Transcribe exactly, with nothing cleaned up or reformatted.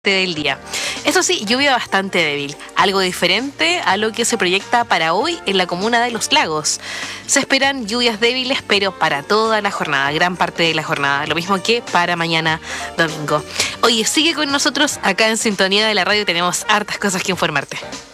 del día. Eso sí, lluvia bastante débil, algo diferente a lo que se proyecta para hoy en la comuna de Los Lagos. Se esperan lluvias débiles, pero para toda la jornada, gran parte de la jornada, lo mismo que para mañana domingo. Oye, sigue con nosotros acá en Sintonía de la Radio, tenemos hartas cosas que informarte.